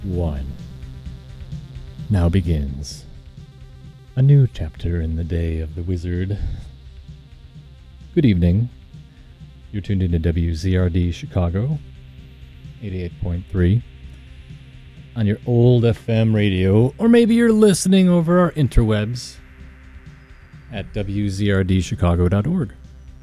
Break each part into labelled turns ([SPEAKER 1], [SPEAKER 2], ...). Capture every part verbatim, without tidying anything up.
[SPEAKER 1] one. Now begins a new chapter in the day of the wizard. Good evening. You're tuned into W Z R D Chicago, eighty-eight point three, on your old F M radio, or maybe you're listening over our interwebs at W Z R D chicago dot org.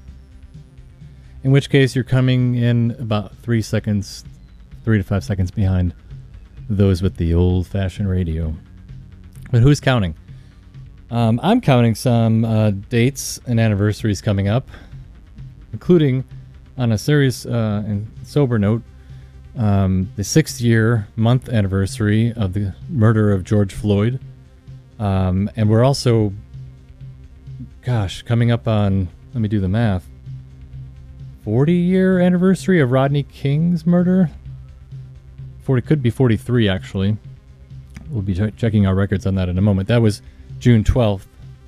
[SPEAKER 1] In which case, you're coming in about three seconds, three to five seconds behind those with the old-fashioned radio. But who's counting? Um, I'm counting some uh, dates and anniversaries coming up, including, on a serious uh, and sober note, um, the sixth-year month anniversary of the murder of George Floyd. Um, and we're also, gosh, coming up on, let me do the math, forty-year anniversary of Rodney King's murder. forty could be forty-three, actually. We'll be ch- checking our records on that in a moment. That was June twelfth.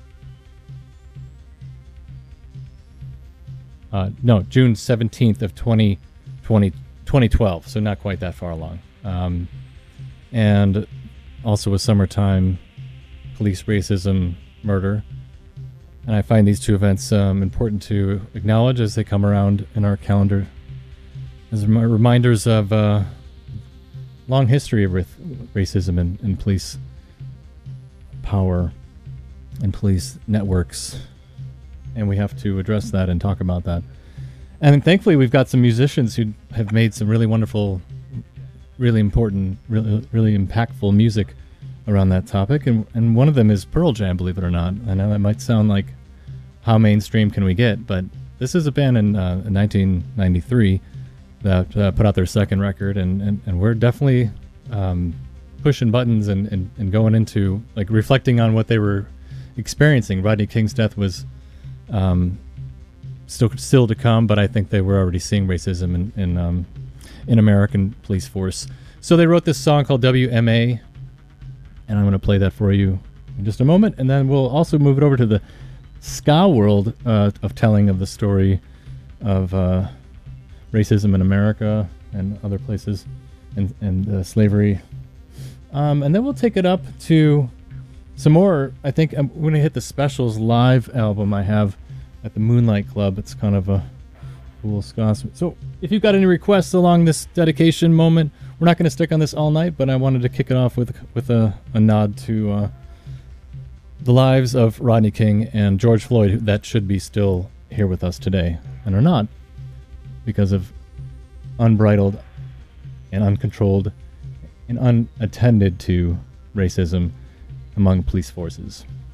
[SPEAKER 1] Uh, no, June seventeenth of twenty twenty, twenty twelve, so not quite that far along. Um, and also a summertime police racism murder. And I find these two events um, important to acknowledge as they come around in our calendar as rem- reminders of uh, long history of racism and, and police power and police networks. And we have to address that and talk about that. And thankfully, we've got some musicians who have made some really wonderful, really important, really, really impactful music around that topic. And, and one of them is Pearl Jam, believe it or not. I know that might sound like how mainstream can we get, but this is a band in, uh, in nineteen ninety-three that uh, put out their second record, and, and, and we're definitely um, pushing buttons and, and, and going into, like, reflecting on what they were experiencing. Rodney King's death was um, still still to come, but I think they were already seeing racism in in, um, in American police force. So they wrote this song called W M A, and I'm going to play that for you in just a moment, and then we'll also move it over to the ska world uh, of telling of the story of uh, racism in America and other places, and, and uh, slavery. Um, and then we'll take it up to some more. I think I'm going to hit the Specials live album I have at the Moonlight Club. It's kind of a cool ska. So if you've got any requests along this dedication moment, we're not going to stick on this all night, but I wanted to kick it off with with a, a nod to uh, the lives of Rodney King and George Floyd that should be still here with us today and are not, because of unbridled and uncontrolled and unattended to racism among police forces.